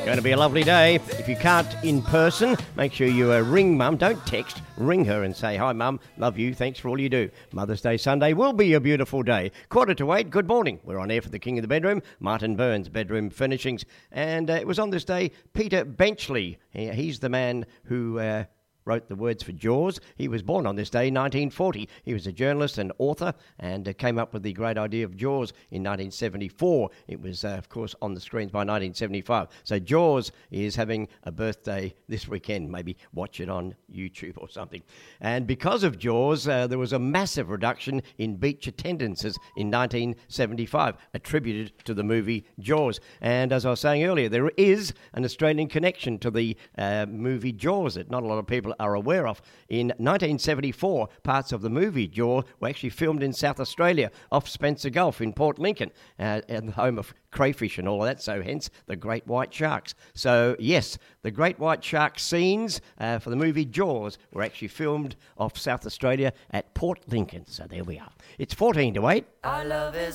Going to be a lovely day. If you can't in person, make sure you ring Mum. Don't text. Ring her and say, "Hi, Mum. Love you. Thanks for all you do." Mother's Day Sunday will be a beautiful day. 7:45. Good morning. We're on air for the King of the Bedroom, Martin Burns, Bedroom Furnishings. And it was on this day, Peter Benchley. He's the man who wrote the words for Jaws. He was born on this day, 1940. He was a journalist and author and came up with the great idea of Jaws in 1974. It was, of course, on the screens by 1975. So Jaws is having a birthday this weekend. Maybe watch it on YouTube or something. And because of Jaws, there was a massive reduction in beach attendances in 1975, attributed to the movie Jaws. And as I was saying earlier, there is an Australian connection to the movie Jaws that not a lot of people are aware of. In 1974, parts of the movie Jaws were actually filmed in South Australia, off Spencer Gulf in Port Lincoln, and the home of crayfish and all of that, so hence the great white sharks. So yes, the great white shark scenes for the movie Jaws were actually filmed off South Australia at Port Lincoln. So there we are. It's 7:14. Our love is